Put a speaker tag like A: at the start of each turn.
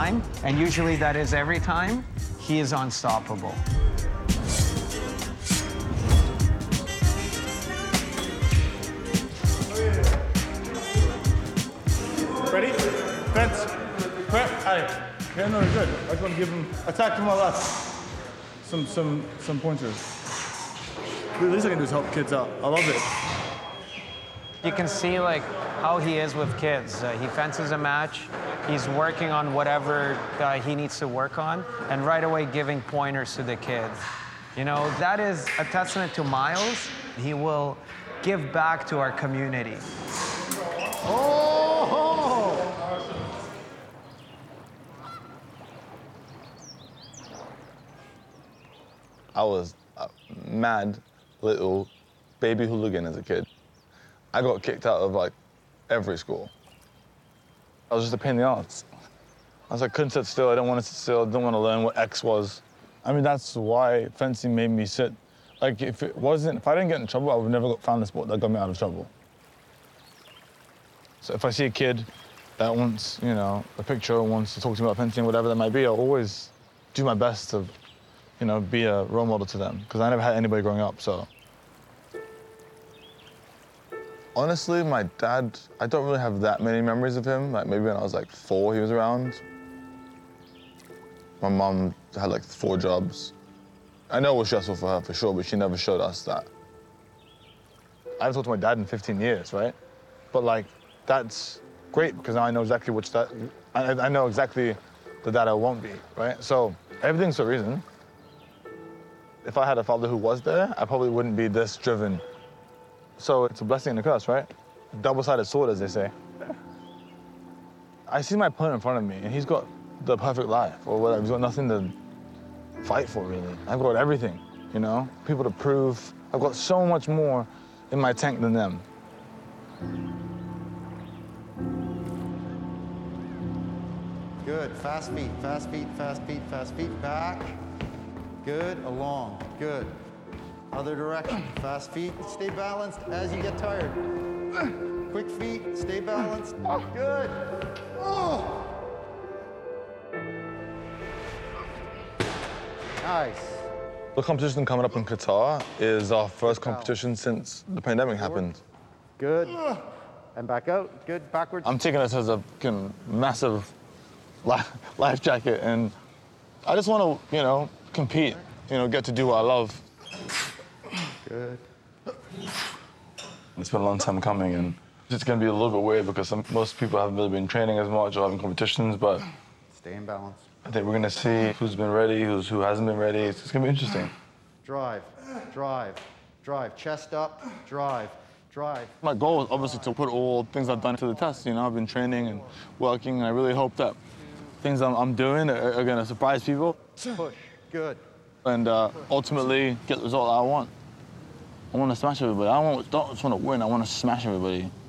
A: time, and usually that is every time, he is unstoppable.
B: Ready? Fence. Prep. Aye. Yeah, no, good. I just want to give him attack to my left. Some pointers. The least I can do is help kids out. I love it.
A: You can see like how he is with kids. He fences a match. He's working on whatever he needs to work on, and right away giving pointers to the kids. You know, that is a testament to Miles. He will give back to our community.
C: I was a mad little baby hooligan as a kid. I got kicked out of like every school. I was just a pain in the ass. I couldn't sit still. I didn't want to sit still. I didn't want to learn what X was. I mean, that's why fencing made me sit. Like, if I didn't get in trouble, I would never found a sport that got me out of trouble. So if I see a kid that wants, you know, a picture or wants to talk to me about fencing, whatever that might be, I'll always do my best to, you know, be a role model to them, because I never had anybody growing up, so. Honestly, my dad, I don't really have that many memories of him. Like, maybe when I was like 4, he was around. My mom had like 4 jobs. I know it was stressful for her, for sure, but she never showed us that. I haven't talked to my dad in 15 years, right? But like, that's great, because now I know exactly which dad, I know exactly the dad I won't be, right? So everything's for a reason. If I had a father who was there, I probably wouldn't be this driven. So it's a blessing and a curse, right? Double-sided sword, as they say. I see my opponent in front of me, and he's got the perfect life, or whatever. He's got nothing to fight for, really. I've got everything, you know? People to prove. I've got so much more in my tank than them.
D: Good. Fast feet, fast feet, fast feet, fast feet. Back. Good. Along. Good. Other direction. Fast feet. Stay balanced as you get tired. Quick feet. Stay balanced. Good. Oh. Nice.
C: The competition coming up in Qatar is our first competition since the pandemic happened.
D: Good. And back out. Good. Backwards.
C: I'm taking this as a massive life jacket, and I just want to, you know, compete, you know, get to do what I love.
D: Good.
C: It's been a long time coming, and it's going to be a little bit weird because most people haven't really been training as much or having competitions, but
D: Stay in balance.
C: I think we're going to see who's been ready, who hasn't been ready. It's going to be interesting.
D: Drive. Drive. Drive. Chest up. Drive. Drive.
C: My goal is obviously to put all things I've done to the test. You know, I've been training and working, and I really hope that things I'm doing are going to surprise people.
D: Push. Good.
C: And ultimately get the result I want. I want to smash everybody. I don't just want to win, I want to smash everybody.